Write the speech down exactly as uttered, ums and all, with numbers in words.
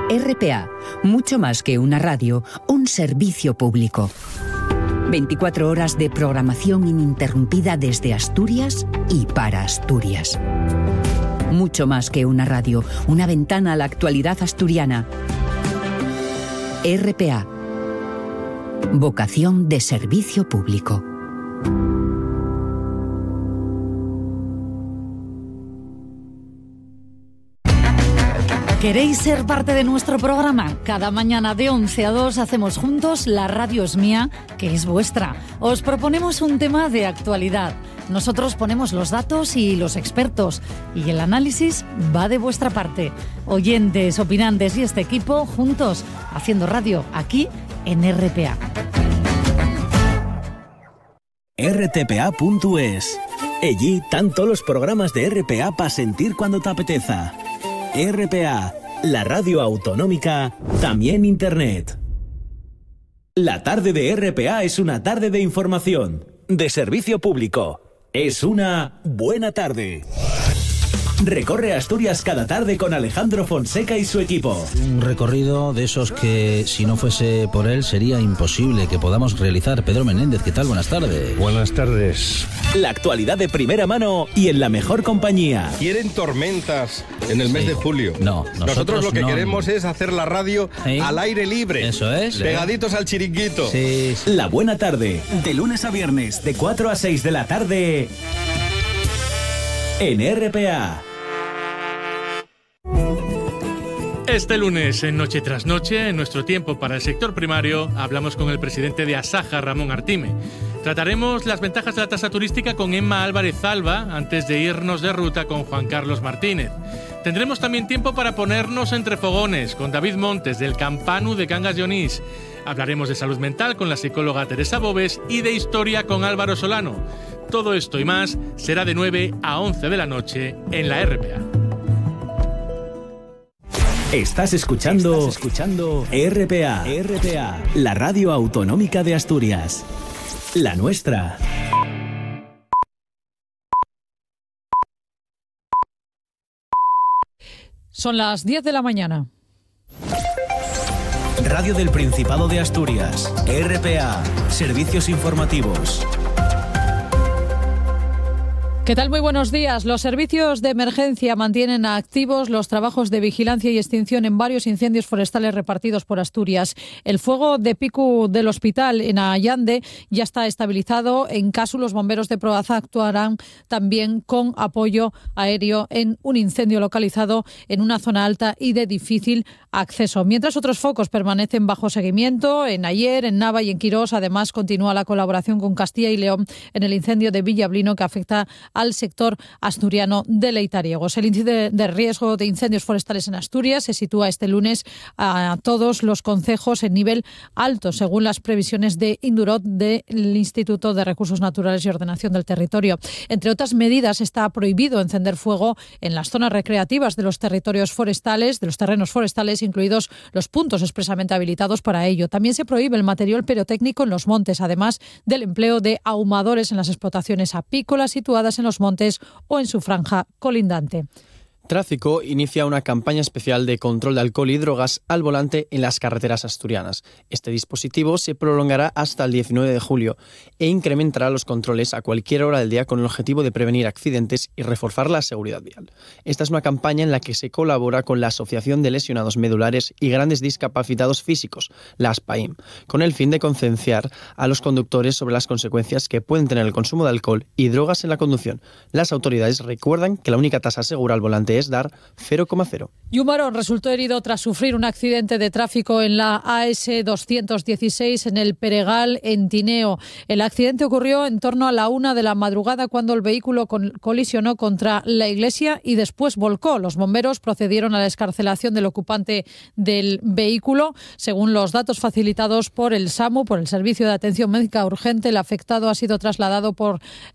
R P A, mucho más que una radio, un servicio público. veinticuatro horas de programación ininterrumpida desde Asturias y para Asturias. Mucho más que una radio, una ventana a la actualidad asturiana. R P A. Vocación de servicio público. ¿Queréis ser parte de nuestro programa? Cada mañana de once a dos hacemos juntos La Radio es mía, que es vuestra. Os proponemos un tema de actualidad. Nosotros ponemos los datos y los expertos. Y el análisis va de vuestra parte. Oyentes, opinantes y este equipo juntos haciendo radio aquí en R P A. R T P A punto es. Allí están todos los programas de R P A para sentir cuando te apeteza. R P A, la radio autonómica, también Internet. La tarde de R P A es una tarde de información, de servicio público. Es una buena tarde. Recorre Asturias cada tarde con Alejandro Fonseca y su equipo. Un recorrido de esos que, si no fuese por él, sería imposible que podamos realizar. Pedro Menéndez, ¿qué tal? Buenas tardes. Buenas tardes. La actualidad de primera mano y en la mejor compañía. ¿Quieren tormentas en el mes sí. de julio? No, nosotros, nosotros lo que no. queremos es hacer la radio ¿Sí? al aire libre. Eso es. Pegaditos al chiringuito. Sí, sí. La buena tarde, de lunes a viernes, de cuatro a seis de la tarde, en R P A. Este lunes, en Noche tras Noche, en nuestro tiempo para el sector primario, hablamos con el presidente de Asaja, Ramón Artime. Trataremos las ventajas de la tasa turística con Emma Álvarez Alba, antes de irnos de ruta con Juan Carlos Martínez. Tendremos también tiempo para ponernos entre fogones con David Montes, del Campanu de Cangas de Onís. Hablaremos de salud mental con la psicóloga Teresa Bobes y de historia con Álvaro Solano. Todo esto y más será de nueve a once de la noche en la R P A. Estás escuchando, Estás escuchando R P A, R P A, la radio autonómica de Asturias. La nuestra. Son las diez de la mañana. Radio del Principado de Asturias, R P A, servicios informativos. ¿Qué tal? Muy buenos días. Los servicios de emergencia mantienen activos los trabajos de vigilancia y extinción en varios incendios forestales repartidos por Asturias. El fuego de pico del hospital en Allande ya está estabilizado. En caso, los bomberos de Proaza actuarán también con apoyo aéreo en un incendio localizado en una zona alta y de difícil acceso. Mientras otros focos permanecen bajo seguimiento en Ayer, en Nava y en Quirós. Además, continúa la colaboración con Castilla y León en el incendio de Villablino que afecta al sector asturiano de Leitariegos. El índice de riesgo de incendios forestales en Asturias se sitúa este lunes a todos los concejos en nivel alto, según las previsiones de Indurot del Instituto de Recursos Naturales y Ordenación del Territorio. Entre otras medidas, está prohibido encender fuego en las zonas recreativas de los territorios forestales, de los terrenos forestales, incluidos los puntos expresamente habilitados para ello. También se prohíbe el material pirotécnico en los montes, además del empleo de ahumadores en las explotaciones apícolas situadas en los montes o en su franja colindante. Tráfico inicia una campaña especial de control de alcohol y drogas al volante en las carreteras asturianas. Este dispositivo se prolongará hasta el diecinueve de julio e incrementará los controles a cualquier hora del día con el objetivo de prevenir accidentes y reforzar la seguridad vial. Esta es una campaña en la que se colabora con la Asociación de Lesionados Medulares y Grandes Discapacitados Físicos, la ASPAIM, con el fin de concienciar a los conductores sobre las consecuencias que pueden tener el consumo de alcohol y drogas en la conducción. Las autoridades recuerdan que la única tasa segura al volante es dar cero coma cero. Y un varón resultó herido tras sufrir un accidente de tráfico en la A S doscientos dieciséis en el Peregal, en Tineo. El accidente ocurrió en torno a la una de la madrugada cuando el vehículo colisionó contra la iglesia y después volcó. Los bomberos procedieron a la excarcelación del ocupante del vehículo. Según los datos facilitados por el SAMU, por el Servicio de Atención Médica Urgente, el afectado ha sido trasladado por